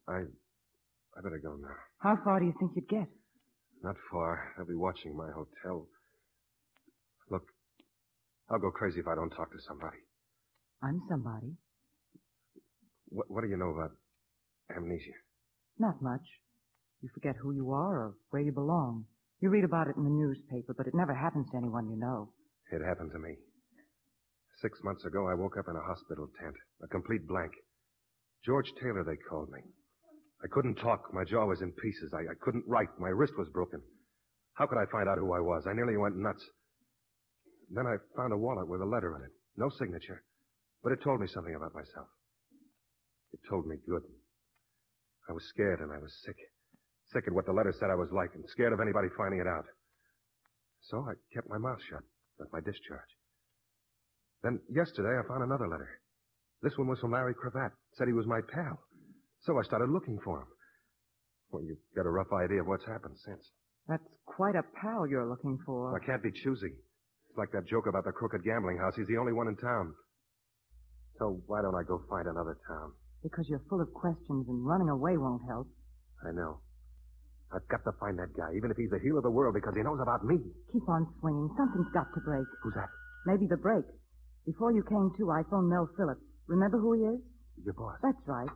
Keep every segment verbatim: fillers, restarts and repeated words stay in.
I... I better go now. How far do you think you'd get? Not far. They'll be watching my hotel. Look, I'll go crazy if I don't talk to somebody. I'm somebody. What, what do you know about amnesia? Not much. You forget who you are or where you belong. You read about it in the newspaper, but it never happens to anyone you know. It happened to me. Six months ago, I woke up in a hospital tent. A complete blank. George Taylor, they called me. I couldn't talk. My jaw was in pieces. I, I couldn't write. My wrist was broken. How could I find out who I was? I nearly went nuts. Then I found a wallet with a letter in it. No signature. But it told me something about myself. It told me good. I was scared and I was sick. Sick at what the letter said I was like and scared of anybody finding it out. So I kept my mouth shut. Got my discharge. Then yesterday I found another letter. This one was from Larry Cravat. Said he was my pal. So I started looking for him. Well, you've got a rough idea of what's happened since. That's quite a pal you're looking for. I can't be choosy. It's like that joke about the crooked gambling house. He's the only one in town. So why don't I go find another town? Because you're full of questions and running away won't help. I know. I've got to find that guy, even if he's the heel of the world, because he knows about me. Keep on swinging. Something's got to break. Who's that? Maybe the break. Before you came to, I phoned Mel Phillips. Remember who he is? Your boss. That's right.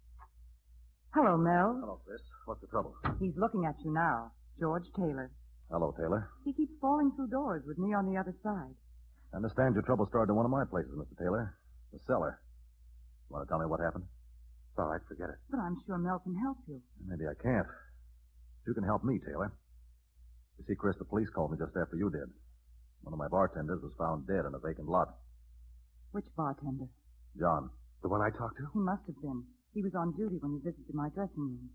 Hello, Mel. Hello, Chris. What's the trouble? He's looking at you now. George Taylor. Hello, Taylor. He keeps falling through doors with me on the other side. I understand your trouble started in one of my places, Mister Taylor. The cellar. Want to tell me what happened? It's all right. Forget it. But I'm sure Mel can help you. Maybe I can't. You can help me, Taylor. You see, Chris, the police called me just after you did. One of my bartenders was found dead in a vacant lot. Which bartender? John. The one I talked to? He must have been. He was on duty when you visited my dressing room.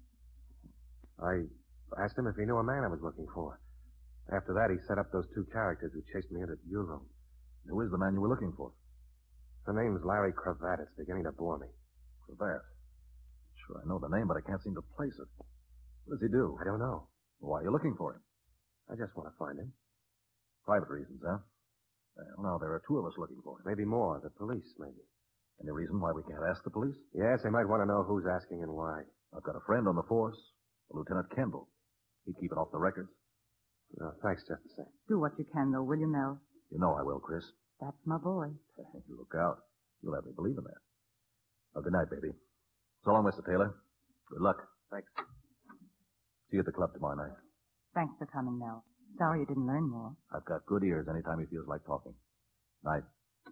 I asked him if he knew a man I was looking for. After that, he set up those two characters who chased me into your room. Who is the man you were looking for? The name's Larry Cravat. It's beginning to bore me. Cravat. Sure, I know the name, but I can't seem to place it. What does he do? I don't know. Why are you looking for him? I just want to find him. Private reasons, huh? Well, now, there are two of us looking for him. Maybe more. The police, maybe. Any reason why we can't ask the police? Yes, they might want to know who's asking and why. I've got a friend on the force, Lieutenant Kendall. He'd keep it off the records. No, thanks just the same. Do what you can, though, will you, Mel? You know I will, Chris. That's my boy. You look out. You'll have me believe in that. Well, good night, baby. So long, Mister Taylor. Good luck. Thanks. See you at the club tomorrow night. Thanks for coming, Mel. Sorry you didn't learn more. I've got good ears anytime he feels like talking. Night.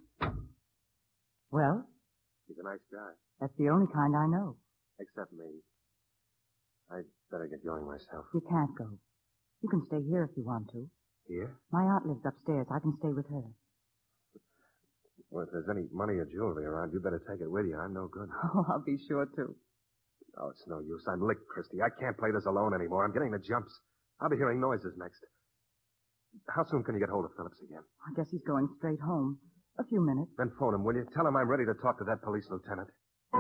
Well? He's a nice guy. That's the only kind I know. Except me. I'd better get going myself. You can't go. You can stay here if you want to. Here? My aunt lives upstairs. I can stay with her. Well, if there's any money or jewelry around, you better take it with you. I'm no good. Oh, I'll be sure to. Oh, it's no use. I'm licked, Christy. I can't play this alone anymore. I'm getting the jumps. I'll be hearing noises next. How soon can you get hold of Phillips again? I guess he's going straight home. A few minutes. Then phone him, will you? Tell him I'm ready to talk to that police lieutenant.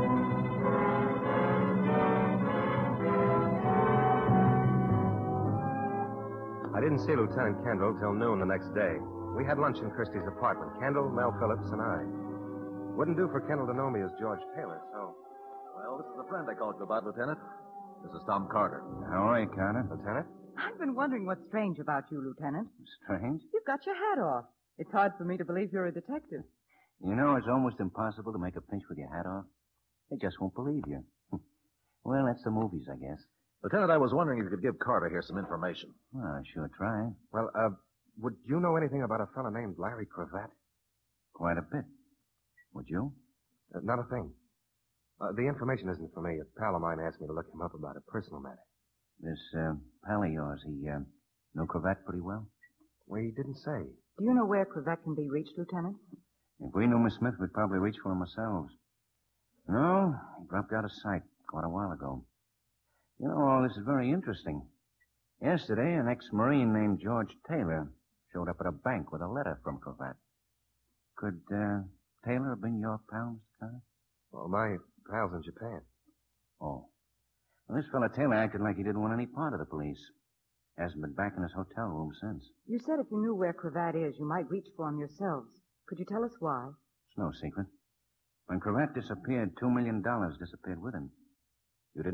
I didn't see Lieutenant Kendall till noon the next day. We had lunch in Christie's apartment. Kendall, Mel Phillips, and I. Wouldn't do for Kendall to know me as George Taylor, so... Well, this is the friend I called you about, Lieutenant. This is Tom Carter. How are you, Carter? Lieutenant? I've been wondering what's strange about you, Lieutenant. Strange? You've got your hat off. It's hard for me to believe you're a detective. You know, it's almost impossible to make a pinch with your hat off. They just won't believe you. Well, that's the movies, I guess. Lieutenant, I was wondering if you could give Carter here some information. Well, I'll sure try. Well, uh, would you know anything about a fellow named Larry Cravat? Quite a bit. Would you? Uh, not a thing. Uh, the information isn't for me. A pal of mine asked me to look him up about a personal matter. This, uh, pal of yours, he, uh, know Cravat pretty well? Well, he didn't say. Do you know where Cravat can be reached, Lieutenant? If we knew Miss Smith, we'd probably reach for him ourselves. No, he dropped out of sight quite a while ago. You know, all this is very interesting. Yesterday, an ex-Marine named George Taylor showed up at a bank with a letter from Cravat. Could, uh, Taylor have been your pal, Mister Carter? Well, my pal's in Japan. Oh. Well, this fellow Taylor acted like he didn't want any part of the police. Hasn't been back in his hotel room since. You said if you knew where Cravat is, you might reach for him yourselves. Could you tell us why? It's no secret. When Cravat disappeared, two million dollars disappeared with him. You didn't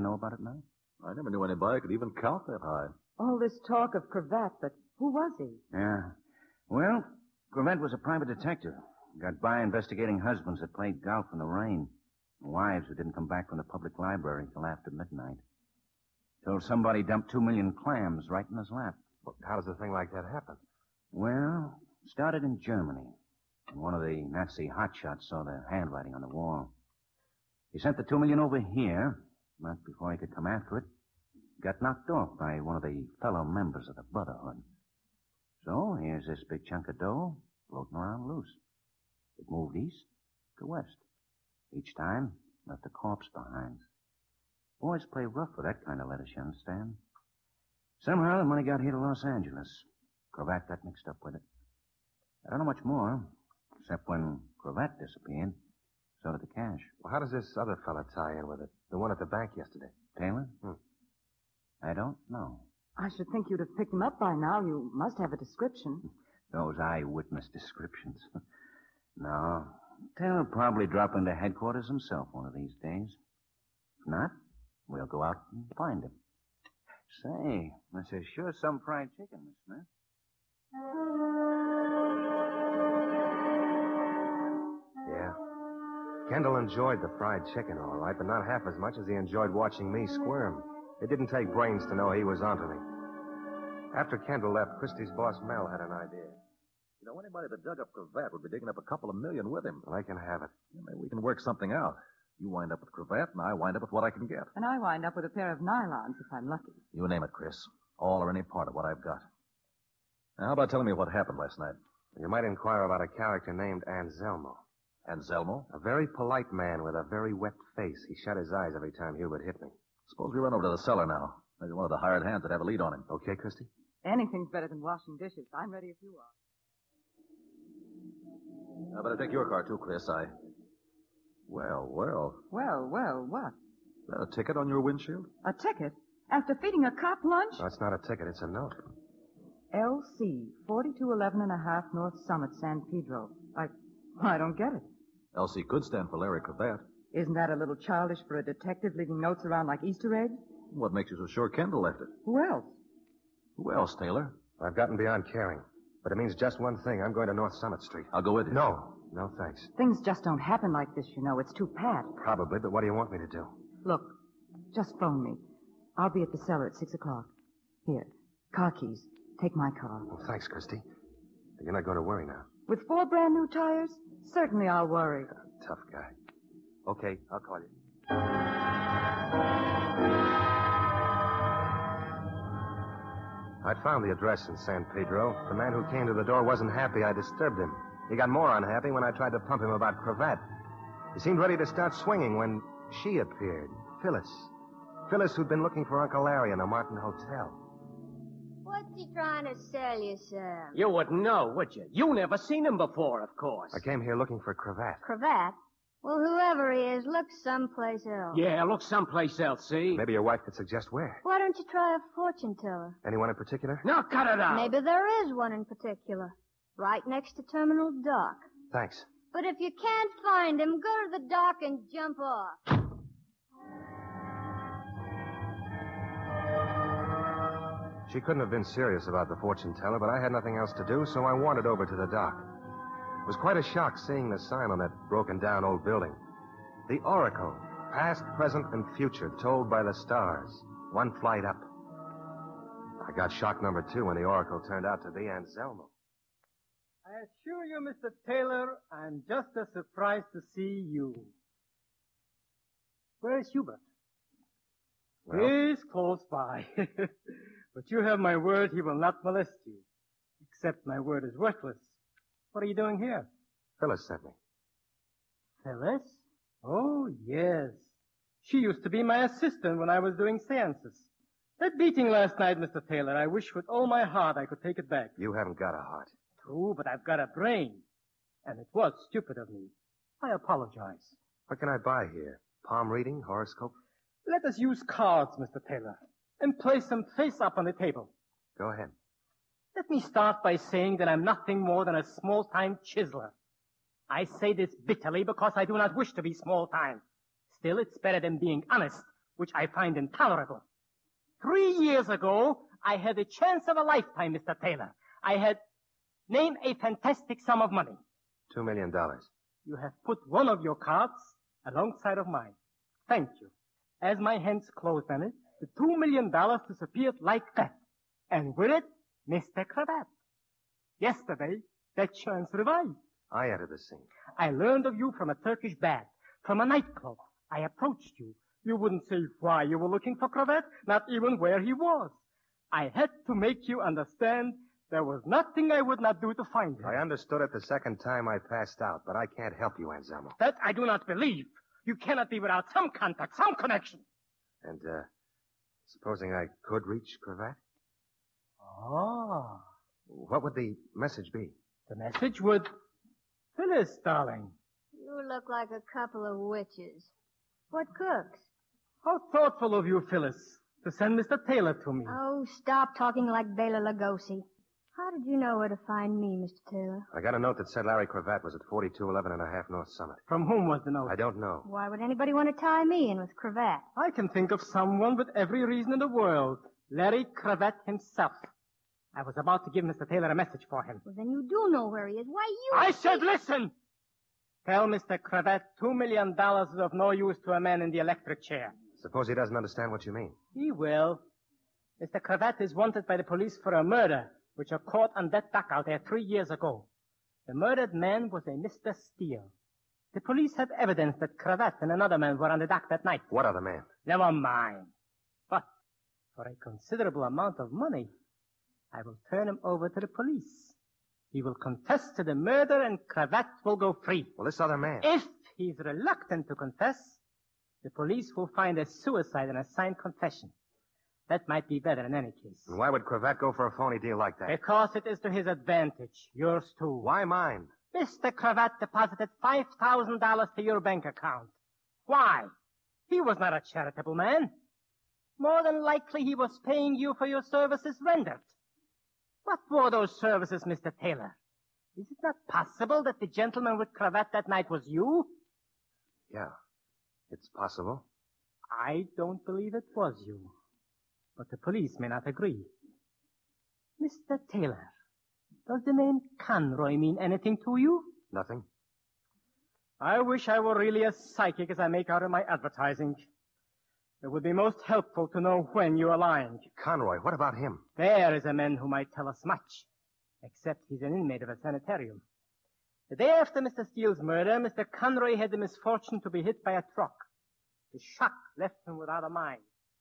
know about it now? I never knew anybody could even count that high. All this talk of Cravat, but who was he? Yeah. Well, Cravat was a private detective. Got by investigating husbands that played golf in the rain. And wives who didn't come back from the public library till after midnight. Till somebody dumped two million clams right in his lap. Well, how does a thing like that happen? Well, it started in Germany. And one of the Nazi hotshots saw the handwriting on the wall. He sent the two million over here, but before he could come after it, got knocked off by one of the fellow members of the Brotherhood. So here's this big chunk of dough floating around loose. It moved east to west. Each time, left a corpse behind. Boys play rough with that kind of lettuce, you understand? Somehow the money got here to Los Angeles. Cravat got mixed up with it. I don't know much more, except when Cravat disappeared, so did the cash. Well, how does this other fella tie in with it? The one at the bank yesterday. Taylor? Hmm. I don't know. I should think you'd have picked him up by now. You must have a description. Those eyewitness descriptions. No. Taylor will probably drop into headquarters himself one of these days. If not, we'll go out and find him. Say, this is sure some fried chicken, Miss Smith. Yeah. Kendall enjoyed the fried chicken, all right, but not half as much as he enjoyed watching me squirm. It didn't take brains to know he was onto me. After Kendall left, Christie's boss, Mel, had an idea. You know, anybody that dug up Cravat would be digging up a couple of million with him. Well, I can have it. Yeah, maybe we can work something out. You wind up with Cravat, and I wind up with what I can get. And I wind up with a pair of nylons if I'm lucky. You name it, Chris. All or any part of what I've got. Now, how about telling me what happened last night? You might inquire about a character named Anselmo. Anselmo? A very polite man with a very wet face. He shut his eyes every time Hubert hit me. Suppose we run over to the cellar now. Maybe one of the hired hands would have a lead on him. Okay, Christie? Anything's better than washing dishes. I'm ready if you are. I better take your car, too, Chris. I... Well, well. Well, well, what? Is that a ticket on your windshield? A ticket? After feeding a cop lunch? No, it's not a ticket. It's a note. L C, forty-two eleven and a half North Summit, San Pedro. I, I don't get it. L C could stand for Larry Cravat. Isn't that a little childish for a detective leaving notes around like Easter eggs? What makes you so sure Kendall left it? Who else? Who else, Taylor? I've gotten beyond caring. But it means just one thing. I'm going to North Summit Street. I'll go with you. No. No, thanks. Things just don't happen like this, you know. It's too pat. Probably, but what do you want me to do? Look, just phone me. I'll be at the cellar at six o'clock. Here, car keys. Take my car. Well, thanks, Christie. You're not going to worry now. With four brand new tires? Certainly I'll worry. Uh, tough guy. Okay, I'll call you. I'd found the address in San Pedro. The man who came to the door wasn't happy I disturbed him. He got more unhappy when I tried to pump him about Cravat. He seemed ready to start swinging when she appeared. Phyllis. Phyllis, who'd been looking for Uncle Larry in a Martin hotel. What's he trying to sell you, Sam? You wouldn't know, would you? You never seen him before, of course. I came here looking for Cravat. Cravat? Well, whoever he is, look someplace else. Yeah, look someplace else, see? Maybe your wife could suggest where. Why don't you try a fortune teller? Anyone in particular? No, cut it out. Maybe there is one in particular. Right next to Terminal Dock. Thanks. But if you can't find him, go to the dock and jump off. She couldn't have been serious about the fortune teller, but I had nothing else to do, so I wandered over to the dock. It was quite a shock seeing the sign on that broken-down old building. The Oracle, past, present, and future, told by the stars. One flight up. I got shock number two when the Oracle turned out to be Anselmo. I assure you, Mister Taylor, I'm just as surprised to see you. Where is Hubert? Well, He's close by. But you have my word he will not molest you. Except my word is worthless. What are you doing here? Phyllis sent me. Phyllis? Oh, yes. She used to be my assistant when I was doing seances. That beating last night, Mister Taylor, I wish with all my heart I could take it back. You haven't got a heart. True, but I've got a brain. And it was stupid of me. I apologize. What can I buy here? Palm reading? Horoscope? Let us use cards, Mister Taylor, and place them face up on the table. Go ahead. Let me start by saying that I'm nothing more than a small-time chiseler. I say this bitterly because I do not wish to be small-time. Still, it's better than being honest, which I find intolerable. Three years ago, I had a chance of a lifetime, Mister Taylor. I had... Name a fantastic sum of money. Two million dollars. You have put one of your cards alongside of mine. Thank you. As my hands closed on it, the two million dollars disappeared like that. And with it, Mister Cravat. Yesterday, that chance revived. I entered the scene. I learned of you from a Turkish bath, from a nightclub. I approached you. You wouldn't say why you were looking for Cravat, not even where he was. I had to make you understand there was nothing I would not do to find him. I understood it the second time I passed out, but I can't help you, Anselmo. That I do not believe. You cannot be without some contact, some connection. And, uh, supposing I could reach Cravat? Ah. What would the message be? The message would... Phyllis, darling. You look like a couple of witches. What cooks? How thoughtful of you, Phyllis, to send Mister Taylor to me. Oh, stop talking like Bela Lugosi. How did you know where to find me, Mister Taylor? I got a note that said Larry Cravat was at forty-two eleven and a half North Summit. From whom was the note? I don't know. Why would anybody want to tie me in with Cravat? I can think of someone with every reason in the world. Larry Cravat himself. I was about to give Mister Taylor a message for him. Well, then you do know where he is. Why, you... I said listen! Tell Mister Cravat two million dollars is of no use to a man in the electric chair. Suppose he doesn't understand what you mean. He will. Mister Cravat is wanted by the police for a murder, which are caught on that dock out there three years ago. The murdered man was a Mister Steele. The police have evidence that Cravat and another man were on the dock that night. What other man? Never mind. But for a considerable amount of money, I will turn him over to the police. He will confess to the murder and Cravat will go free. Well, this other man... If he's reluctant to confess, the police will find a suicide and a signed confession. That might be better in any case. And why would Cravat go for a phony deal like that? Because it is to his advantage. Yours too. Why mine? Mister Cravat deposited five thousand dollars to your bank account. Why? He was not a charitable man. More than likely he was paying you for your services rendered. What were those services, Mister Taylor? Is it not possible that the gentleman with Cravat that night was you? Yeah, it's possible. I don't believe it was you. But the police may not agree. Mister Taylor, does the name Conroy mean anything to you? Nothing. I wish I were really as psychic as I make out in my advertising. It would be most helpful to know when you are lying. Conroy, what about him? There is a man who might tell us much, except he's an inmate of a sanitarium. The day after Mister Steele's murder, Mister Conroy had the misfortune to be hit by a truck. The shock left him without a mind.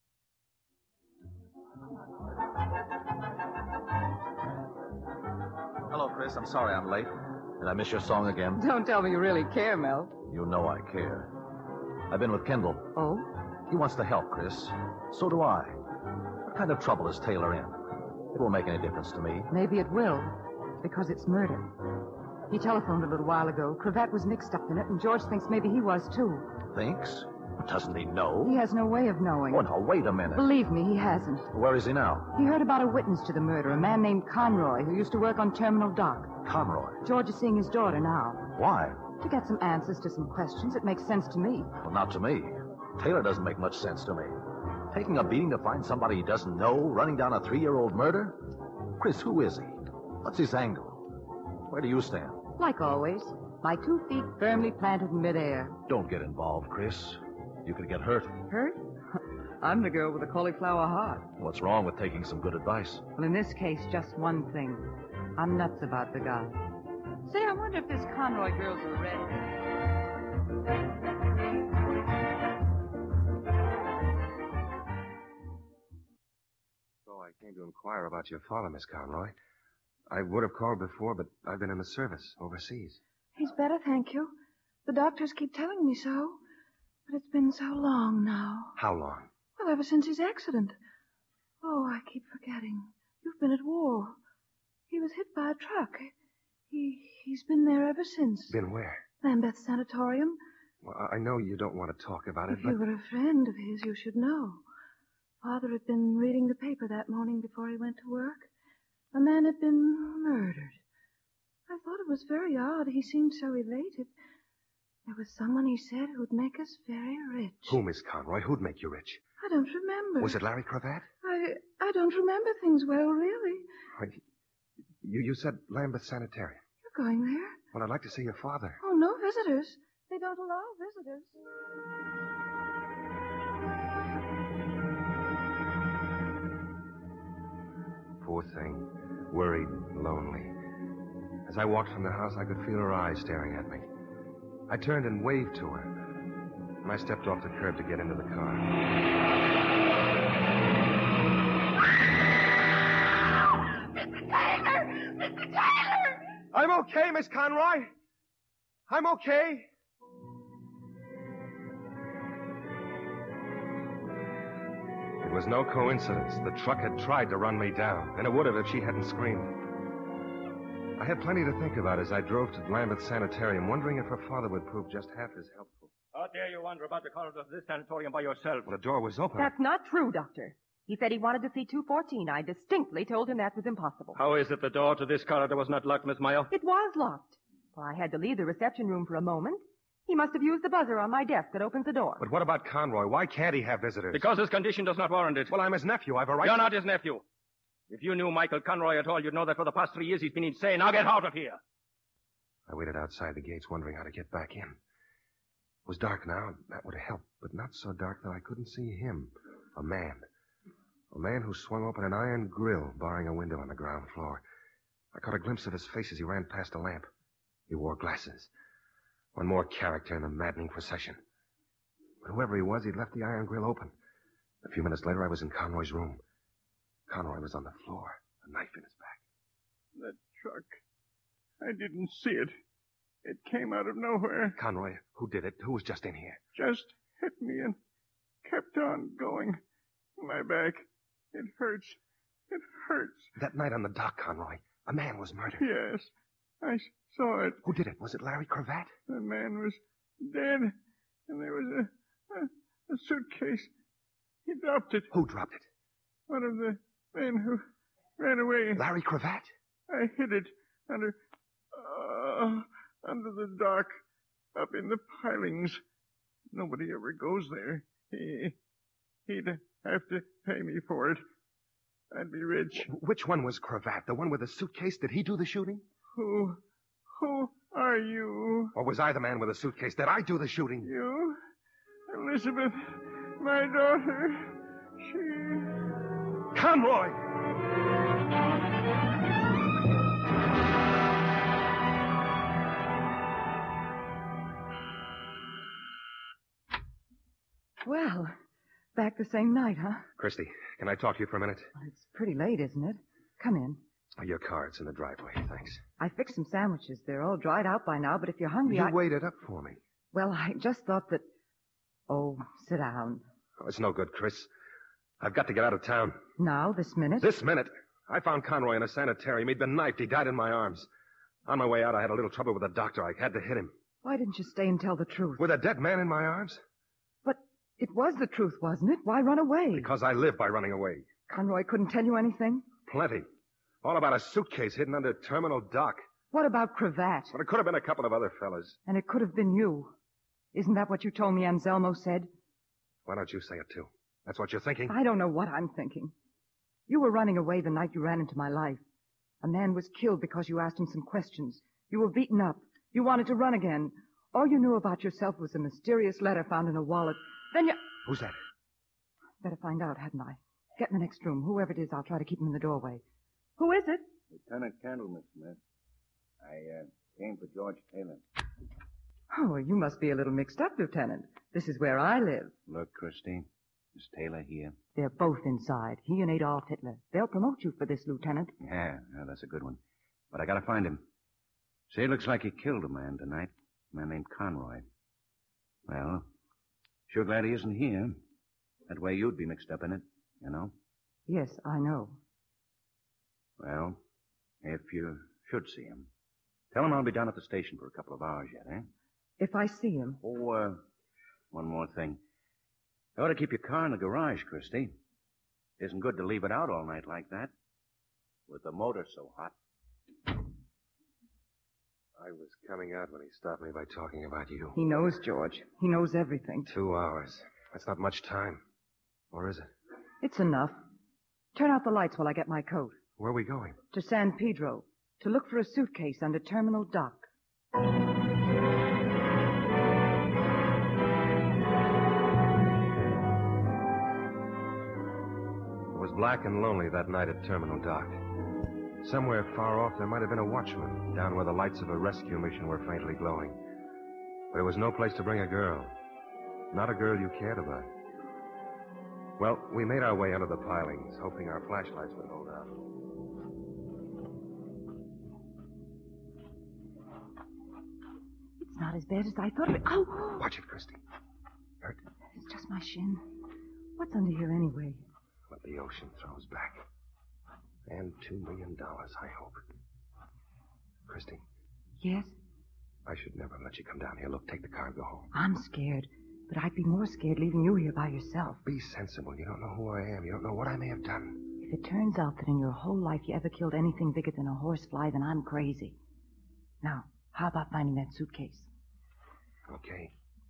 Hello, Chris. I'm sorry I'm late. Did I miss your song again? Don't tell me you really care, Mel. You know I care. I've been with Kendall. Oh? He wants to help, Chris. So do I. What kind of trouble is Taylor in? It won't make any difference to me. Maybe it will, because it's murder. He telephoned a little while ago. Cravat was mixed up in it, and George thinks maybe he was, too. Thinks? Doesn't he know? He has no way of knowing. Oh, now, wait a minute. Believe me, he hasn't. Where is he now? He heard about a witness to the murder, a man named Conroy, who used to work on Terminal Dock. Conroy. George is seeing his daughter now. Why? To get some answers to some questions. It makes sense to me. Well, not to me. Taylor doesn't make much sense to me. Taking a beating to find somebody he doesn't know, running down a three-year-old murder? Chris, who is he? What's his angle? Where do you stand? Like always, my two feet firmly planted in midair. Don't get involved, Chris. You could get hurt. Hurt? I'm the girl with the cauliflower heart. What's wrong with taking some good advice? Well, in this case, just one thing. I'm nuts about the guy. Say, I wonder if this Conroy girl's a redhead. So I came to inquire about your father, Miss Conroy. I would have called before, but I've been in the service overseas. He's better, thank you. The doctors keep telling me so. But it's been so long now. How long? Well, ever since his accident. Oh, I keep forgetting. You've been at war. He was hit by a truck. He, he's been there ever since. Been where? Lambeth Sanatorium. Well, I know you don't want to talk about it, If but... you were a friend of his, you should know. Father had been reading the paper that morning before he went to work. A man had been murdered. I thought it was very odd. He seemed so elated. There was someone he said who'd make us very rich. Who, Miss Conroy? Who'd make you rich? I don't remember. Was it Larry Cravat? I I don't remember things well, really. I, you, you said Lambeth Sanitarium. You're going there? Well, I'd like to see your father. Oh, no visitors. They don't allow visitors. Poor thing. Worried, lonely. As I walked from the house, I could feel her eyes staring at me. I turned and waved to her. And I stepped off the curb to get into the car. Mister Taylor! Mister Taylor! I'm okay, Miss Conroy. I'm okay. It was no coincidence. The truck had tried to run me down, and it would have if she hadn't screamed. I had plenty to think about as I drove to Lambeth Sanitarium, wondering if her father would prove just half as helpful. How dare you wander about the corridors of this sanatorium by yourself? Well, the door was open. That's not true, Doctor. He said he wanted to see two fourteen. I distinctly told him that was impossible. How is it the door to this corridor was not locked, Miss Meyer? It was locked. Well, I had to leave the reception room for a moment. He must have used the buzzer on my desk that opens the door. But what about Conroy? Why can't he have visitors? Because his condition does not warrant it. Well, I'm his nephew. I've a right You're to... not his nephew. If you knew Michael Conroy at all, you'd know that for the past three years he's been insane. Now get out of here. I waited outside the gates, wondering how to get back in. It was dark now, and that would have helped, but not so dark that I couldn't see him. A man. A man who swung open an iron grill, barring a window on the ground floor. I caught a glimpse of his face as he ran past a lamp. He wore glasses. One more character in the maddening procession. But whoever he was, he'd left the iron grill open. A few minutes later, I was in Conroy's room. Conroy was on the floor, a knife in his back. That truck. I didn't see it. It came out of nowhere. Conroy, who did it? Who was just in here? Just hit me and kept on going. My back. It hurts. It hurts. That night on the dock, Conroy, a man was murdered. Yes. I saw it. Who did it? Was it Larry Cravat? The man was dead, and there was a, a, a suitcase. He dropped it. Who dropped it? One of the men who ran away. Larry Cravat? I hid it under, uh, under the dock, up in the pilings. Nobody ever goes there. He, he'd have to pay me for it. I'd be rich. Which one was Cravat? The one with the suitcase? Did he do the shooting? Who, who are you? Or was I the man with the suitcase? Did I do the shooting? You? Elizabeth, my daughter. She... Conroy! Well, back the same night, huh? Christy, can I talk to you for a minute? Well, it's pretty late, isn't it? Come in. Your car's in the driveway, thanks. I fixed some sandwiches. They're all dried out by now, but if you're hungry, You I... waited up for me. Well, I just thought that... Oh, sit down. Oh, it's no good, Chris. I've got to get out of town. Now, this minute? This minute. I found Conroy in a sanitarium. He'd been knifed. He died in my arms. On my way out, I had a little trouble with the doctor. I had to hit him. Why didn't you stay and tell the truth? With a dead man in my arms? But it was the truth, wasn't it? Why run away? Because I live by running away. Conroy couldn't tell you anything? Plenty. All about a suitcase hidden under Terminal Dock. What about Cravat? But it could have been a couple of other fellas. And it could have been you. Isn't that what you told me Anselmo said? Why don't you say it, too? That's what you're thinking? I don't know what I'm thinking. You were running away the night you ran into my life. A man was killed because you asked him some questions. You were beaten up. You wanted to run again. All you knew about yourself was a mysterious letter found in a wallet. Then you... Who's that? Better find out, hadn't I? Get in the next room. Whoever it is, I'll try to keep him in the doorway. Who is it? Lieutenant Kendall, Miss Smith. I uh, came for George Taylor. Oh, you must be a little mixed up, Lieutenant. This is where I live. Look, Christine. Miss Taylor here. They're both inside. He and Adolf Hitler. They'll promote you for this, Lieutenant. Yeah, yeah, that's a good one. But I gotta find him. Say, it looks like he killed a man tonight. A man named Conroy. Well, sure glad he isn't here. That way you'd be mixed up in it, you know? Yes, I know. Well, if you should see him, tell him I'll be down at the station for a couple of hours yet, eh? If I see him. Oh, uh, one more thing. You ought to keep your car in the garage, Christy. It isn't good to leave it out all night like that. With the motor so hot. I was coming out when he stopped me by talking about you. He knows, George. He knows everything. Two hours. That's not much time. Or is it? It's enough. Turn out the lights while I get my coat. Where are we going? To San Pedro. To look for a suitcase under Terminal Dock. It was black and lonely that night at Terminal Dock. Somewhere far off, there might have been a watchman, down where the lights of a rescue mission were faintly glowing. But it was no place to bring a girl. Not a girl you cared about. Well, we made our way under the pilings, hoping our flashlights would hold out. It's not as bad as I thought it. Oh! Watch it, Christy. Hurt? It's just my shin. What's under here anyway? What the ocean throws back. And two million dollars, I hope. Christy. Yes? I should never let you come down here. Look, take the car and go home. I'm scared. But I'd be more scared leaving you here by yourself. Be sensible. You don't know who I am. You don't know what I may have done. If it turns out that in your whole life you ever killed anything bigger than a horsefly, then I'm crazy. Now, how about finding that suitcase? Okay.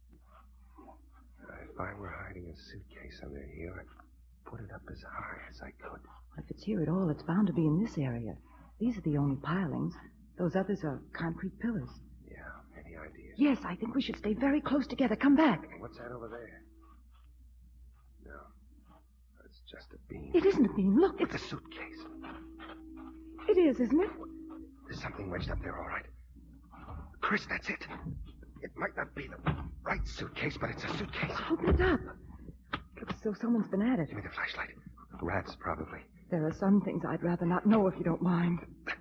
If I were hiding a suitcase under here, I'd put it up as high as I could. If it's here at all, it's bound to be in this area. These are the only pilings. Those others are concrete pillars. Yeah, any ideas? Yes, I think we should stay very close together. Come back. What's that over there? No. It's just a beam. It isn't a beam. Look, It's it's... a suitcase. It is, isn't it? There's something wedged up there, all right. Chris, that's it. It might not be the right suitcase, but it's a suitcase. Open it up. Looks as though someone's been at it. Give me the flashlight. Rats, probably. There are some things I'd rather not know if you don't mind.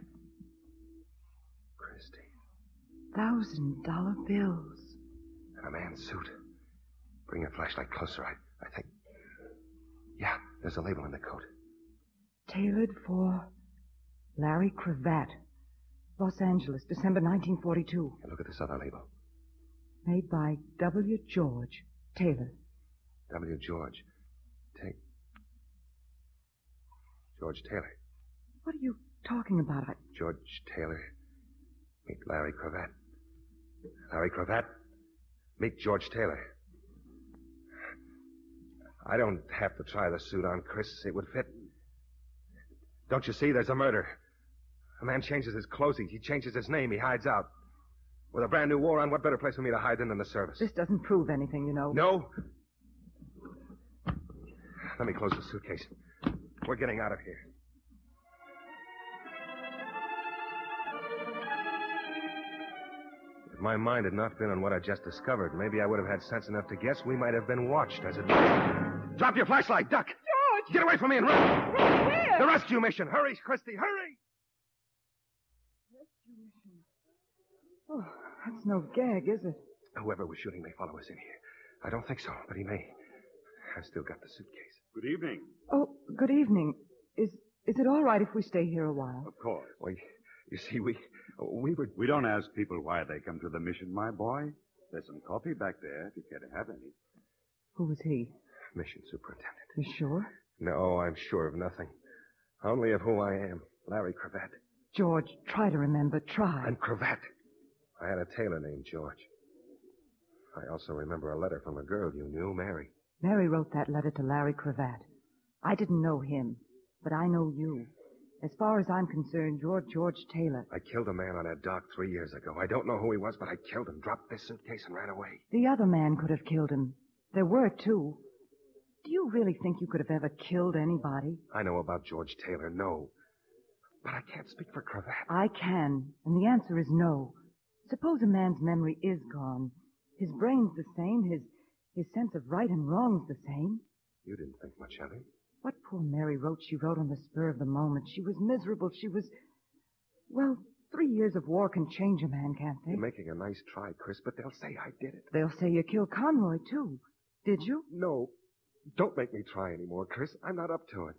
Christy. Thousand dollar bills. And a man's suit. Bring your flashlight closer, I, I think. Yeah, there's a label in the coat. Tailored for Larry Cravat. Los Angeles, December nineteen forty-two. Hey, look at this other label. Made by W. George Taylor. W. George. Take. George Taylor. What are you talking about? I... George Taylor. Meet Larry Cravat. Larry Cravat. Meet George Taylor. I don't have to try the suit on, Chris. It would fit. Don't you see? There's a murder. A man changes his clothes. He changes his name. He hides out. With a brand new war on, what better place for me to hide than in the service? This doesn't prove anything, you know. No? Let me close the suitcase. We're getting out of here. If my mind had not been on what I just discovered, maybe I would have had sense enough to guess we might have been watched as it was. Drop your flashlight, duck! George! Get away from me and run! Run where? The rescue mission! Hurry, Christy, hurry! Oh, that's no gag, is it? Whoever was shooting may follow us in here. I don't think so, but he may. I've still got the suitcase. Good evening. Oh, good evening. Is is it all right if we stay here a while? Of course. Well, you see, we we were... We don't ask people why they come to the mission, my boy. There's some coffee back there if you care to have any. Who was he? Mission superintendent. You sure? No, I'm sure of nothing. Only of who I am. Larry Cravat. George, try to remember. Try. I'm Cravat. I had a tailor named George. I also remember a letter from a girl you knew, Mary. Mary wrote that letter to Larry Cravat. I didn't know him, but I know you. As far as I'm concerned, you're George Taylor. I killed a man on that dock three years ago. I don't know who he was, but I killed him, dropped this suitcase, and ran away. The other man could have killed him. There were two. Do you really think you could have ever killed anybody? I know about George Taylor, no. But I can't speak for Cravat. I can, and the answer is no. Suppose a man's memory is gone. His brain's the same, his his sense of right and wrong's the same. You didn't think much of him. What poor Mary wrote, she wrote on the spur of the moment. She was miserable. She was... Well, three years of war can change a man, can't they? You're making a nice try, Chris, but they'll say I did it. They'll say you killed Conroy, too. Did you? No. Don't make me try anymore, Chris. I'm not up to it.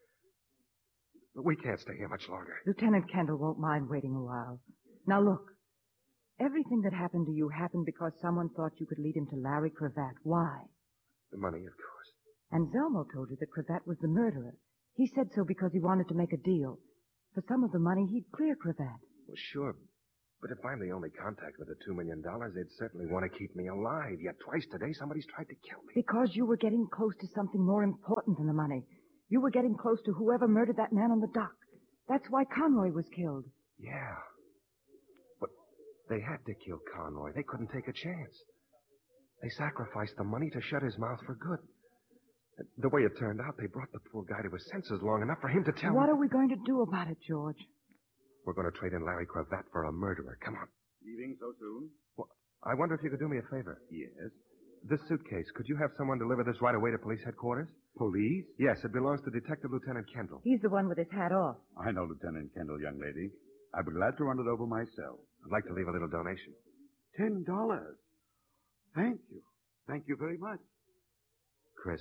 We can't stay here much longer. Lieutenant Kendall won't mind waiting a while. Now, look. Everything that happened to you happened because someone thought you could lead him to Larry Cravat. Why? The money, of course. And Zelmo told you that Cravat was the murderer. He said so because he wanted to make a deal. For some of the money, he'd clear Cravat. Well, sure. But if I'm the only contact with the two million dollars, they'd certainly want to keep me alive. Yet twice today, somebody's tried to kill me. Because you were getting close to something more important than the money. You were getting close to whoever murdered that man on the dock. That's why Conroy was killed. Yeah. But they had to kill Conroy. They couldn't take a chance. They sacrificed the money to shut his mouth for good. The way it turned out, they brought the poor guy to his senses long enough for him to tell What me... are we going to do about it, George? We're going to trade in Larry Cravat for a murderer. Come on. Leaving so soon? Well, I wonder if you could do me a favor. Yes. This suitcase, could you have someone deliver this right away to police headquarters? Police? Yes, it belongs to Detective Lieutenant Kendall. He's the one with his hat off. I know Lieutenant Kendall, young lady. I'd be glad to run it over myself. I'd like to leave a little donation. Ten dollars. Thank you. Thank you very much. Chris,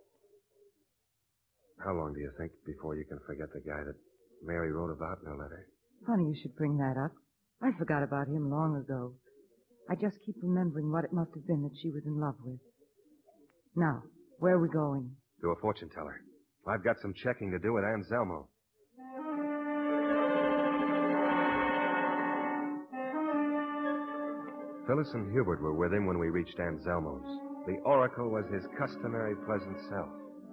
how long do you think before you can forget the guy that Mary wrote about in her letter? Funny you should bring that up. I forgot about him long ago. I just keep remembering what it must have been that she was in love with. Now, where are we going? To a fortune teller. I've got some checking to do with Anselmo. Phyllis and Hubert were with him when we reached Anselmo's. The Oracle was his customary pleasant self.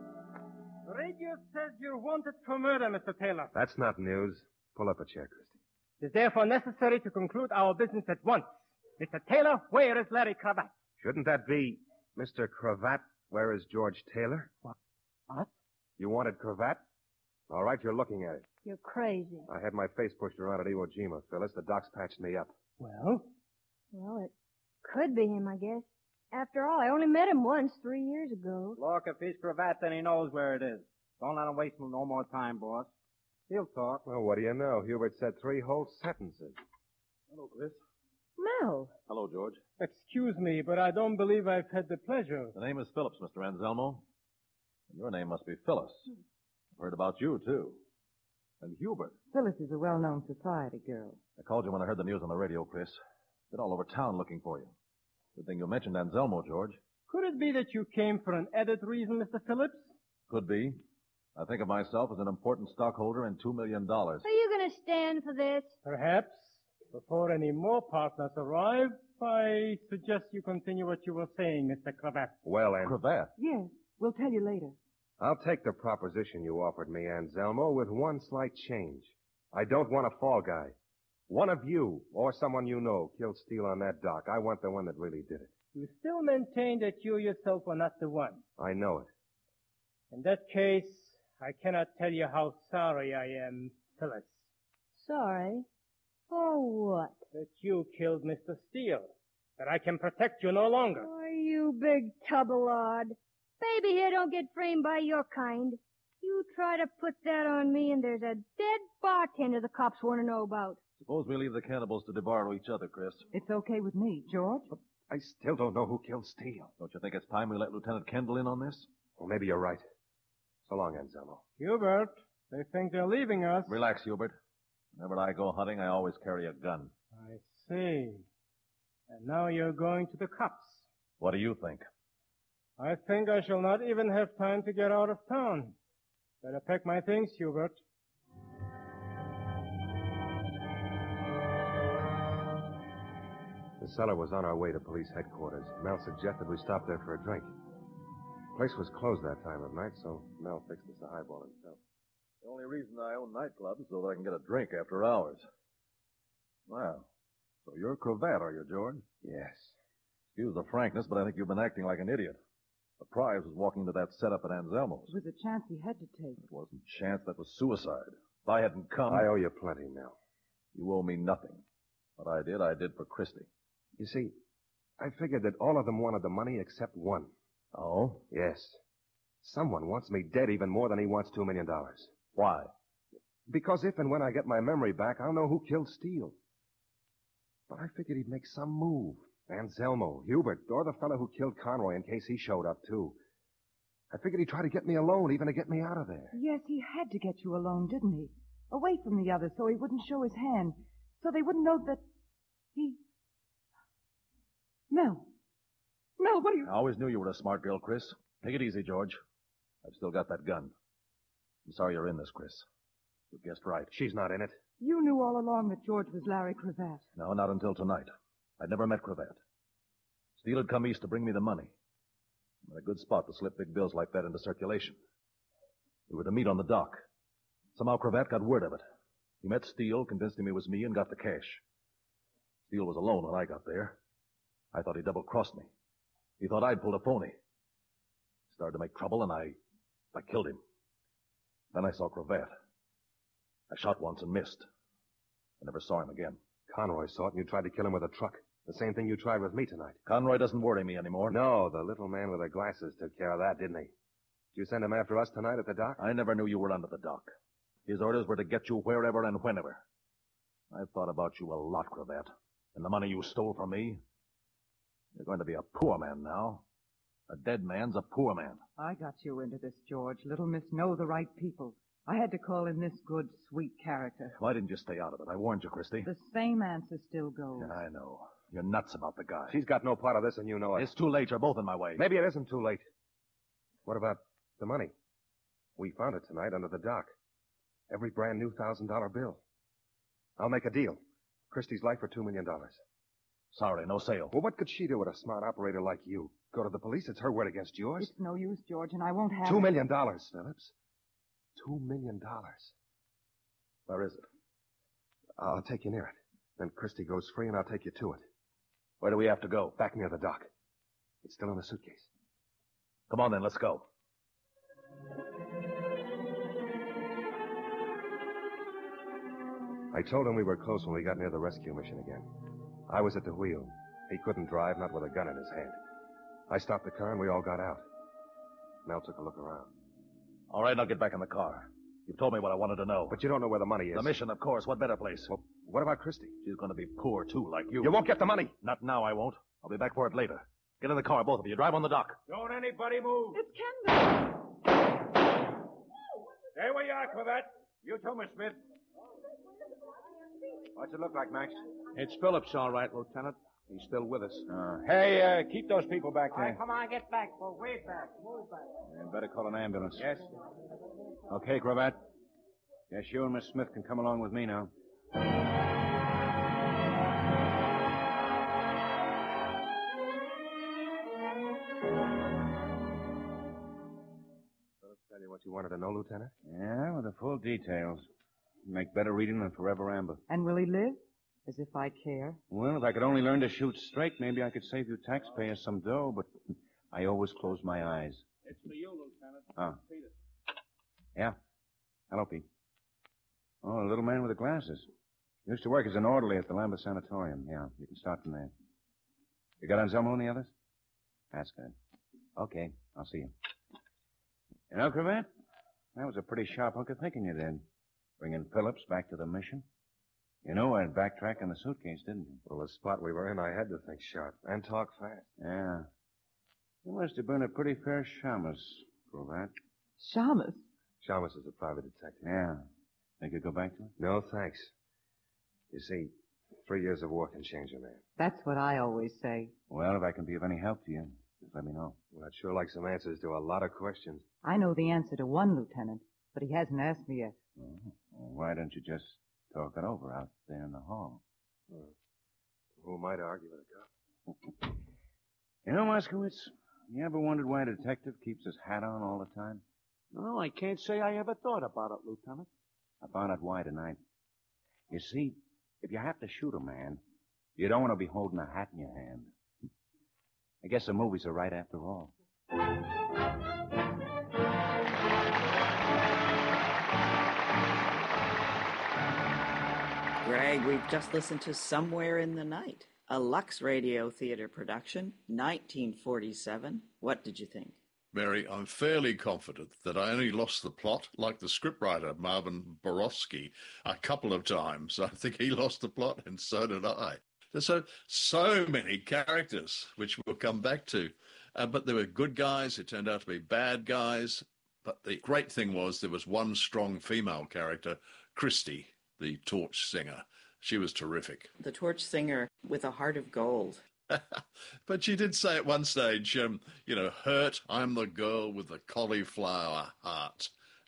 The radio says you're wanted for murder, Mister Taylor. That's not news. Pull up a chair, Christy. It is therefore necessary to conclude our business at once. Mister Taylor, where is Larry Cravat? Shouldn't that be Mister Cravat? Where is George Taylor? What? What? You wanted Cravat? All right, you're looking at it. You're crazy. I had my face pushed around at Iwo Jima, Phyllis. The docs patched me up. Well? Well, it could be him, I guess. After all, I only met him once three years ago. Look, if he's Cravat, then he knows where it is. Don't let him waste no more time, boss. He'll talk. Well, what do you know? Hubert said three whole sentences. Hello, Chris. Mel. Hello, George. Excuse me, but I don't believe I've had the pleasure. The name is Phillips, Mister Anselmo. And your name must be Phyllis. I've heard about you, too. And Hubert. Phyllis is a well-known society girl. I called you when I heard the news on the radio, Chris. Been all over town looking for you. Good thing you mentioned Anselmo, George. Could it be that you came for an added reason, Mister Phillips? Could be. I think of myself as an important stockholder in two million dollars. Are you going to stand for this? Perhaps. Before any more partners arrive, I suggest you continue what you were saying, Mister Cravat. Well, and... Cravat? Yes, we'll tell you later. I'll take the proposition you offered me, Anselmo, with one slight change. I don't want a fall guy. One of you, or someone you know, killed Steele on that dock. I want the one that really did it. You still maintain that you yourself were not the one. I know it. In that case, I cannot tell you how sorry I am, Phyllis. Sorry? For what? That you killed Mister Steele. That I can protect you no longer. Oh, you big tubbalard. Baby here don't get framed by your kind. You try to put that on me and there's a dead bartender the cops want to know about. Suppose we leave the cannibals to devour each other, Chris. It's okay with me. George? But I still don't know who killed Steele. Don't you think it's time we let Lieutenant Kendall in on this? Well, maybe you're right. So long, Anselmo. Hubert, they think they're leaving us. Relax, Hubert. Whenever I go hunting, I always carry a gun. I see. And now you're going to the cops. What do you think? I think I shall not even have time to get out of town. Better pack my things, Hubert. The cellar was on our way to police headquarters. Mel suggested we stop there for a drink. The place was closed that time of night, so Mel fixed us a highball himself. The only reason I own nightclubs is so that I can get a drink after hours. Well, so you're Cravat, are you, George? Yes. Excuse the frankness, but I think you've been acting like an idiot. The prize was walking to that setup at Anselmo's. It was a chance he had to take. It wasn't chance, that was suicide. If I hadn't come... I owe you plenty, Mel. You owe me nothing. What I did, I did for Christie. You see, I figured that all of them wanted the money except one. Oh? Yes. Someone wants me dead even more than he wants two million dollars. Why? Because if and when I get my memory back, I'll know who killed Steele. But I figured he'd make some move. Anselmo, Hubert, or the fellow who killed Conroy in case he showed up, too. I figured he'd try to get me alone, even to get me out of there. Yes, he had to get you alone, didn't he? Away from the others so he wouldn't show his hand. So they wouldn't know that he... Mel. Mel, what are you... I always knew you were a smart girl, Chris. Take it easy, George. I've still got that gun. I'm sorry you're in this, Chris. You guessed right. She's not in it. You knew all along that George was Larry Cravat. No, not until tonight. I'd never met Cravat. Steele had come east to bring me the money. A good spot to slip big bills like that into circulation. We were to meet on the dock. Somehow Cravat got word of it. He met Steele, convinced him it was me, and got the cash. Steele was alone when I got there. I thought he double-crossed me. He thought I'd pulled a phony. He started to make trouble, and I... I killed him. Then I saw Cravat. I shot once and missed. I never saw him again. Conroy saw it, and you tried to kill him with a truck. The same thing you tried with me tonight. Conroy doesn't worry me anymore. No, the little man with the glasses took care of that, didn't he? Did you send him after us tonight at the dock? I never knew you were under the dock. His orders were to get you wherever and whenever. I've thought about you a lot, Cravat. And the money you stole from me. You're going to be a poor man now. A dead man's a poor man. I got you into this, George. Little Miss know the right people. I had to call in this good, sweet character. Why didn't you stay out of it? I warned you, Christy. The same answer still goes. Yeah, I know. You're nuts about the guy. She's got no part of this, and you know it. It's too late. You're both in my way. Maybe it isn't too late. What about the money? We found it tonight under the dock. Every brand new thousand dollar bill. I'll make a deal. Christie's life for two million dollars. Sorry, no sale. Well, what could she do with a smart operator like you? Go to the police? It's her word against yours. It's no use, George, and I won't have Two it. million dollars, Phillips. Two million dollars. Where is it? I'll take you near it. Then Christie goes free, and I'll take you to it. Where do we have to go? Back near the dock. It's still in the suitcase. Come on, then. Let's go. I told him we were close when we got near the rescue mission again. I was at the wheel. He couldn't drive, not with a gun in his hand. I stopped the car, and we all got out. Mel took a look around. All right, I'll get back in the car. You've told me what I wanted to know. But you don't know where the money is. The mission, of course. What better place? Well, what about Christie? She's going to be poor, too, like you. You won't get the money. Not now, I won't. I'll be back for it later. Get in the car, both of you. Drive on the dock. Don't anybody move. It's Kendall. Stay where you are, Cravat. You too, Miss Smith. What's it look like, Max? It's Phillips, all right, Lieutenant. He's still with us. Uh, hey, uh, keep those people back All right, there. come on, get back. We're way back. Move back. You better call an ambulance. Yes. Okay, Cravat. Yes, you and Miss Smith can come along with me now. Phillips tell you what you wanted to know, Lieutenant? Yeah, with the full details. Make better reading than Forever Amber. And will he live? As if I care. Well, if I could only learn to shoot straight, maybe I could save you taxpayers some dough, but I always close my eyes. It's for you, Lieutenant. Oh. Peter. Yeah. Hello, Pete. Oh, the little man with the glasses. Used to work as an orderly at the Lambeth Sanatorium. Yeah, you can start from there. You got Anselmo and the others? That's good. Okay, I'll see you. You know, Cravat, that was a pretty sharp hunk of thinking you did. Bringing Phillips back to the mission. You know I'd backtrack in the suitcase, didn't you? Well, the spot we were in, I had to think sharp and talk fast. Yeah. You must have been a pretty fair shamus, Cravat. Shamus? Shamus is a private detective. Yeah. Think you'd go back to it? No, thanks. You see, three years of war can change a man. That's what I always say. Well, if I can be of any help to you, just let me know. Well, I'd sure like some answers to a lot of questions. I know the answer to one, Lieutenant, but he hasn't asked me yet. Oh. Well, why don't you just talk it over out there in the hall? Oh. Who am I to argue with a cop? You know, Moskowitz, you ever wondered why a detective keeps his hat on all the time? No, I can't say I ever thought about it, Lieutenant. I found out why tonight. You see, if you have to shoot a man, you don't want to be holding a hat in your hand. I guess the movies are right after all. Greg, we've just listened to Somewhere in the Night, a Lux Radio Theater production, nineteen forty-seven. What did you think? Mary, I'm fairly confident that I only lost the plot, like the scriptwriter, Marvin Borowski, a couple of times. I think he lost the plot, and so did I. There's so, so many characters, which we'll come back to. Uh, but there were good guys. It turned out to be bad guys. But the great thing was there was one strong female character, Christy, the torch singer. She was terrific. The torch singer with a heart of gold. But she did say at one stage, um, you know, hurt, I'm the girl with the cauliflower heart.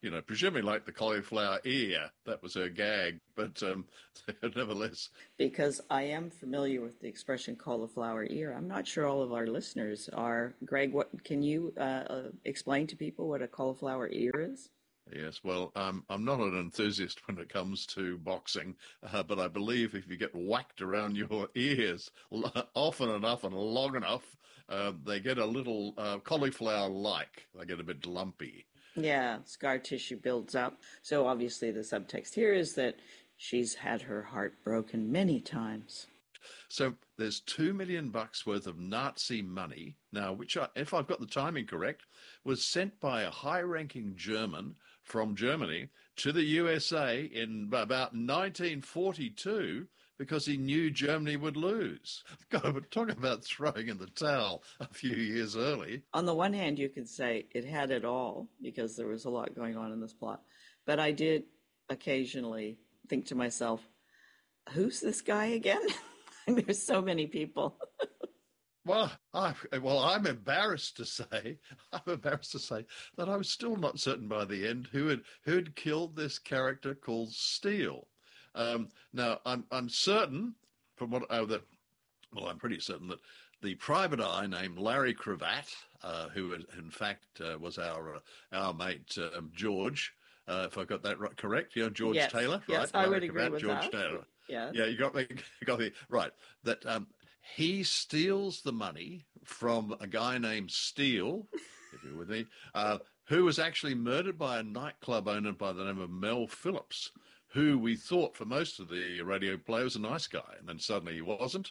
you know, presumably like the cauliflower ear. That was her gag, but um, nevertheless. Because I am familiar with the expression cauliflower ear. I'm not sure all of our listeners are. Greg, what can you uh, uh, explain to people what a cauliflower ear is? Yes, well, um, I'm not an enthusiast when it comes to boxing, uh, but I believe if you get whacked around your ears often enough and long enough, uh, they get a little uh, cauliflower-like. They get a bit lumpy. Yeah, scar tissue builds up. So obviously the subtext here is that she's had her heart broken many times. So there's two million bucks worth of Nazi money now, which, I, if I've got the timing correct, was sent by a high-ranking German from Germany to the U S A in about nineteen forty-two because he knew Germany would lose. God, we're talking about throwing in the towel a few years early. On the one hand, you could say it had it all because there was a lot going on in this plot. But I did occasionally think to myself, who's this guy again? There's so many people. Well, I, well, I'm embarrassed to say, I'm embarrassed to say that I was still not certain by the end who had who had killed this character called Steele. Um, now, I'm I'm certain from what oh, that, well, I'm pretty certain that the private eye named Larry Cravat, uh, who in fact uh, was our uh, our mate uh, George, uh, if I got that right, correct, you know, George yes. Taylor, yes, right? I Larry would agree Cravat, with George that. Taylor. Yeah, yeah, you got me, got me right. That um, he steals the money from a guy named Steele, if you're with me, uh, who was actually murdered by a nightclub owner by the name of Mel Phillips, who we thought for most of the radio play was a nice guy, and then suddenly he wasn't.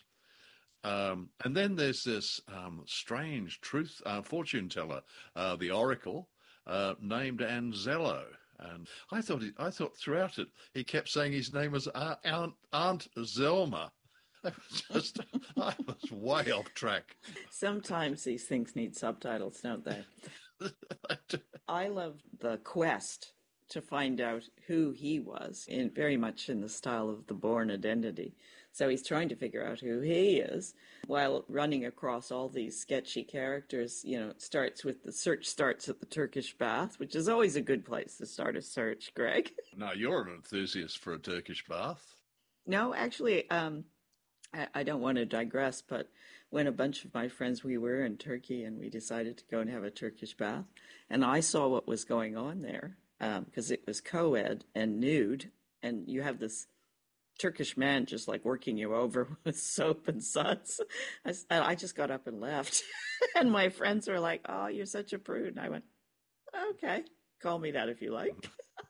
Um, and then there's this um, strange truth uh, fortune teller, uh, the Oracle, uh, named Anzello. And I thought he, I thought throughout it he kept saying his name was uh, Aunt, Aunt Zelma. I was just I was way off track. Sometimes these things need subtitles, don't they? I loved the quest to find out who he was, in very much in the style of the Bourne Identity. So he's trying to figure out who he is while running across all these sketchy characters. You know, it starts with the search starts at the Turkish bath, which is always a good place to start a search, Greg. No, you're an enthusiast for a Turkish bath. No, actually, um, I, I don't want to digress, but when a bunch of my friends, we were in Turkey and we decided to go and have a Turkish bath, and I saw what was going on there, because um, it was co-ed and nude, and you have this Turkish man just like working you over with soap and suds. I, I just got up and left. And my friends were like, oh, you're such a prude. And I went, okay, call me that if you like.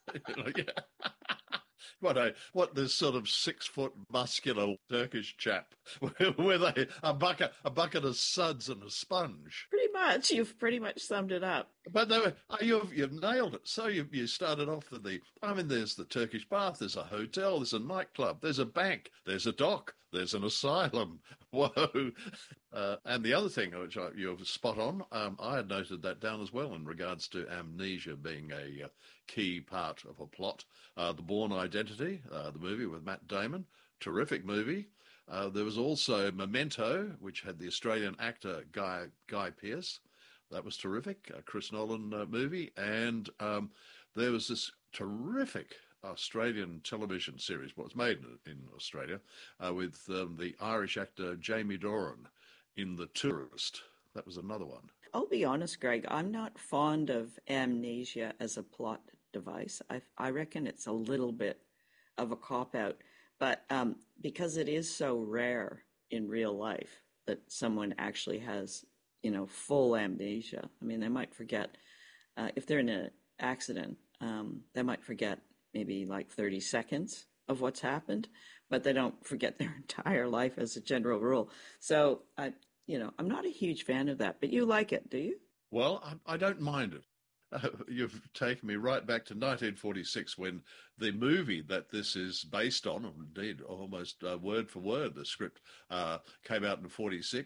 What a what this sort of six foot muscular Turkish chap with a, a bucket a bucket of suds and a sponge. Pretty much, you've pretty much summed it up. But they were, you've you've nailed it. So you you started off with the I mean, there's the Turkish bath, there's a hotel, there's a nightclub, there's a bank, there's a dock, there's an asylum. Whoa! Uh, and the other thing which I, you're spot on, um, I had noted that down as well in regards to amnesia being a uh, key part of a plot. Uh, the Bourne Identity, uh, the movie with Matt Damon, terrific movie. Uh, there was also Memento, which had the Australian actor Guy Guy Pearce. That was terrific, a Chris Nolan uh, movie. And um, there was this terrific Australian television series, what was made in, in Australia, uh, with um, the Irish actor Jamie Doran in The Tourist. That was another one. I'll be honest, Greg, I'm not fond of amnesia as a plot device. I, I reckon it's a little bit of a cop-out, but um, because it is so rare in real life that someone actually has, you know, full amnesia. I mean, they might forget, uh, if they're in an accident, um, they might forget maybe like thirty seconds of what's happened, but they don't forget their entire life as a general rule. So, I, you know, I'm not a huge fan of that, but you like it, do you? Well, I, I don't mind it. Uh, you've taken me right back to nineteen forty-six when the movie that this is based on, indeed almost uh, word for word, the script uh, came out in forty-six.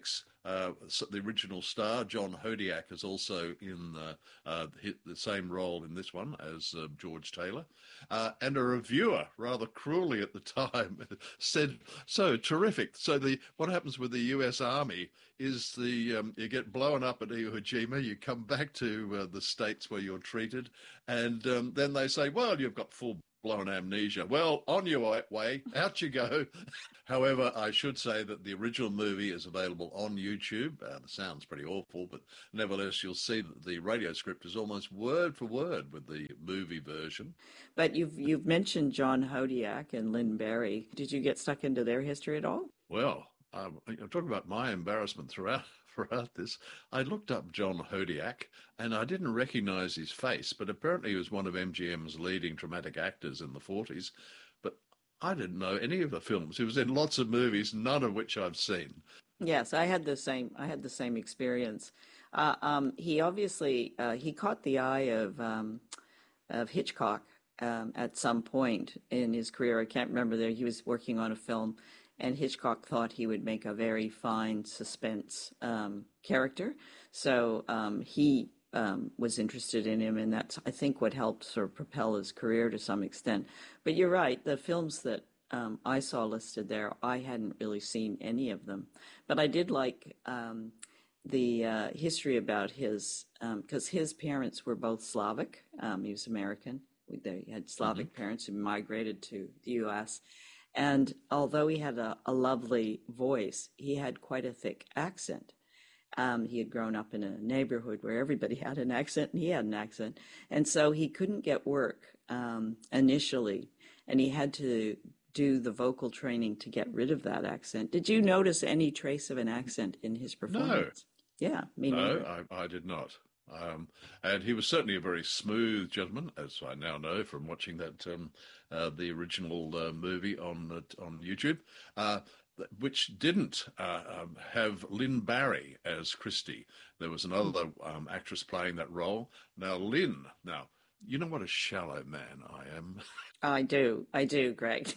Uh, the original star, John Hodiak, is also in uh, uh, the same role in this one as uh, George Taylor. Uh, and a reviewer, rather cruelly at the time, said, so terrific. So the what happens with the U S Army is the um, you get blown up at Iwo Jima, you come back to uh, the States where you're treated, and um, then they say, well, you've got full blown amnesia. Well, on your way, out you go. However, I should say that the original movie is available on YouTube. Uh, the sound's pretty awful, but nevertheless, you'll see that the radio script is almost word for word with the movie version. But you've you've mentioned John Hodiak and Lynn Barry. Did you get stuck into their history at all? Well, um, I'm talking about my embarrassment throughout. Throughout this, I looked up John Hodiak, and I didn't recognize his face, but apparently he was one of M G M's leading dramatic actors in the forties. But I didn't know any of the films. He was in lots of movies, none of which I've seen. Yes, I had the same. I had the same experience. Uh, um, he obviously uh, he caught the eye of um, of Hitchcock um, at some point in his career. I can't remember there. He was working on a film. And Hitchcock thought he would make a very fine suspense um, character. So um, he um, was interested in him, and that's, I think, what helped sort of propel his career to some extent. But you're right, the films that um, I saw listed there, I hadn't really seen any of them. But I did like um, the uh, history about his, because um, his parents were both Slavic. Um, he was American. They had Slavic mm-hmm. parents who migrated to the U S, and although he had a, a lovely voice, he had quite a thick accent. Um, he had grown up in a neighborhood where everybody had an accent, and he had an accent. And so he couldn't get work um, initially, and he had to do the vocal training to get rid of that accent. Did you notice any trace of an accent in his performance? No. Yeah, me no, neither. I, I did not. Um, and he was certainly a very smooth gentleman, as I now know from watching that um, uh, the original uh, movie on uh, on YouTube, uh, which didn't uh, um, have Lynn Barry as Christie. There was another um, actress playing that role. Now, Lynn, now, you know what a shallow man I am. I do. I do, Greg.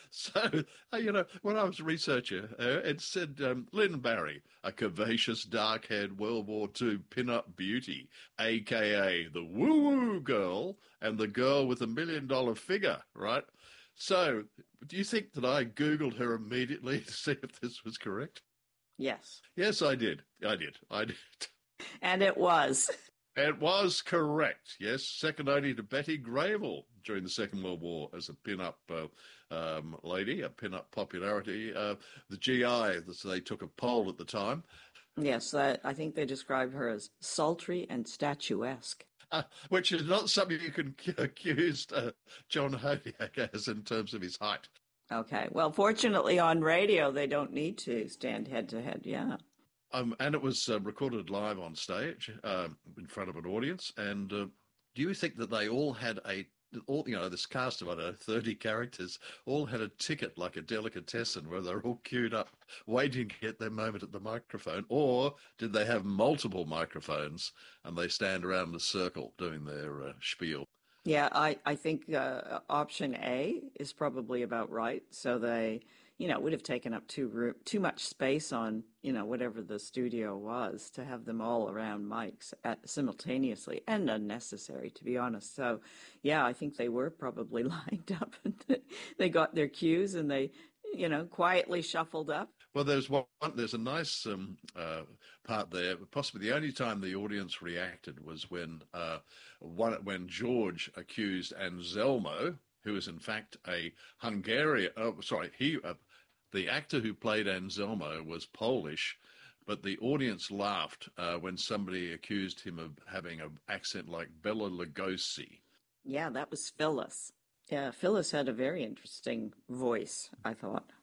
So, uh, you know, when I was a researcher, uh, it said um, Lynn Barry, a curvaceous, dark-haired World War Two pin-up beauty, a k a the woo-woo girl and the girl with a million-dollar figure, right? So, do you think that I Googled her immediately to see if this was correct? Yes. Yes, I did. I did. I did. And it was. It was correct, yes, second only to Betty Grable during the Second World War as a pin-up uh, um, lady, a pin-up popularity. Uh, the G I, they took a poll at the time. Yes, uh, I think they described her as sultry and statuesque. Uh, which is not something you can accuse uh, John Hodiak as in terms of his height. Okay, well, fortunately on radio they don't need to stand head-to-head, yeah. Um, and it was uh, recorded live on stage um, in front of an audience. And uh, do you think that they all had a, all you know, this cast of, I don't know, thirty characters, all had a ticket like a delicatessen where they're all queued up waiting to get their moment at the microphone? Or did they have multiple microphones and they stand around in a circle doing their uh, spiel? Yeah, I, I think uh, option A is probably about right. So they... you know, it would have taken up too room, too much space on, you know, whatever the studio was to have them all around mics at, simultaneously, and unnecessary, to be honest. So, yeah, I think they were probably lined up and they got their cues and they, you know, quietly shuffled up. Well, there's one. There's a nice um, uh, part there. Possibly the only time the audience reacted was when uh, one when George accused Anselmo, who is in fact a Hungarian. Oh, sorry, he. Uh, The actor who played Anselmo was Polish, but the audience laughed uh, when somebody accused him of having an accent like Bela Lugosi. Yeah, that was Phyllis. Yeah, Phyllis had a very interesting voice, I thought.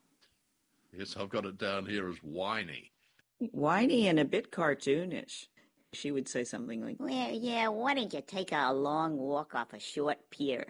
Yes, I've got it down here as whiny. Whiny and a bit cartoonish. She would say something like, well, yeah, why don't you take a long walk off a short pier?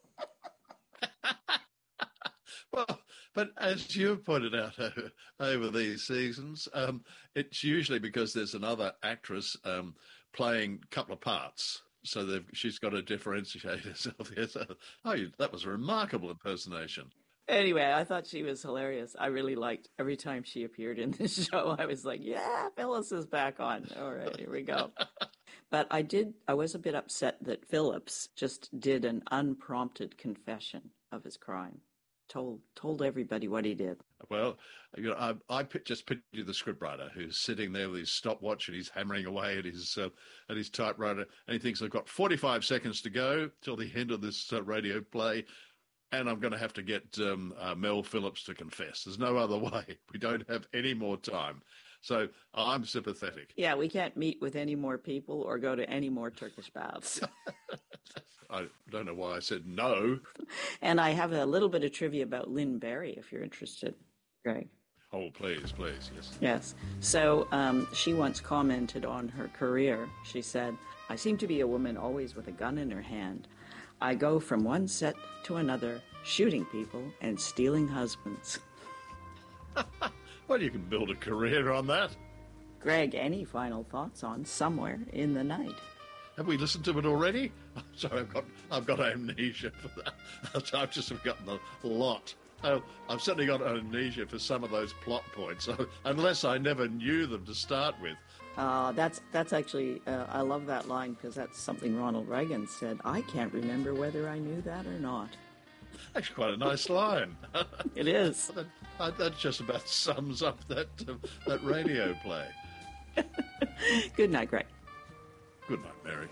Well, but as you've pointed out over, over these seasons, um, it's usually because there's another actress um, playing a couple of parts. So they've, she's got to differentiate herself. Yes. Oh, you, that was a remarkable impersonation. Anyway, I thought she was hilarious. I really liked every time she appeared in this show. I was like, yeah, Phyllis is back on. All right, here we go. But I did, I was a bit upset that Phillips just did an unprompted confession of his crime. Told told everybody what he did. Well, you know, I, I just picture the scriptwriter who's sitting there with his stopwatch and he's hammering away at his uh, at his typewriter, and he thinks, I've got forty-five seconds to go till the end of this uh, radio play, and I'm going to have to get um, uh, Mel Phillips to confess. There's no other way. We don't have any more time. So I'm sympathetic. Yeah, we can't meet with any more people or go to any more Turkish baths. I don't know why I said no. And I have a little bit of trivia about Lynn Barry, if you're interested, Greg. Oh, please, please, yes. Yes. So um, she once commented on her career. She said, I seem to be a woman always with a gun in her hand. I go from one set to another, shooting people and stealing husbands. Well, you can build a career on that. Greg, any final thoughts on Somewhere in the Night? Have we listened to it already? I'm sorry, I've got I've got amnesia for that. I've just forgotten a lot. Oh, I've certainly got amnesia for some of those plot points, so, unless I never knew them to start with. Uh, that's that's actually, uh, I love that line because that's something Ronald Reagan said. I can't remember whether I knew that or not. Actually, quite a nice line. It is. That, uh, that just about sums up that uh, that radio play. Good night, Greg. Good night, Mary.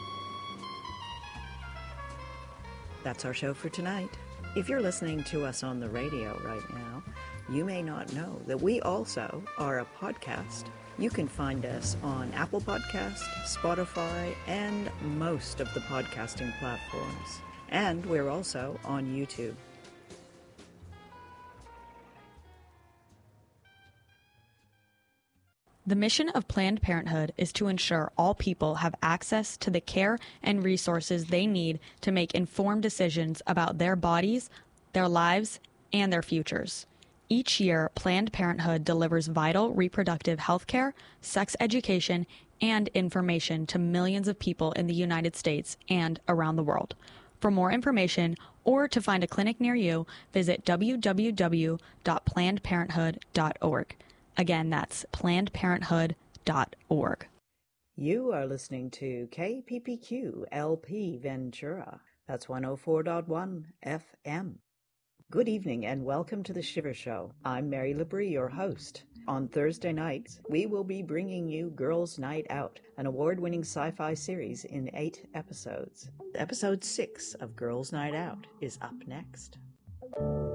That's our show for tonight. If you're listening to us on the radio right now, you may not know that we also are a podcast. You can find us on Apple Podcasts, Spotify, and most of the podcasting platforms. And we're also on YouTube. The mission of Planned Parenthood is to ensure all people have access to the care and resources they need to make informed decisions about their bodies, their lives, and their futures. Each year, Planned Parenthood delivers vital reproductive health care, sex education, and information to millions of people in the United States and around the world. For more information or to find a clinic near you, visit w w w dot planned parenthood dot org. Again, that's planned parenthood dot org. You are listening to K P P Q L P Ventura. That's one oh four point one F M. Good evening and welcome to The Shiver Show. I'm Mary Labrie, your host. On Thursday nights, we will be bringing you Girls' Night Out, an award-winning sci-fi series in eight episodes. Episode six of Girls' Night Out is up next.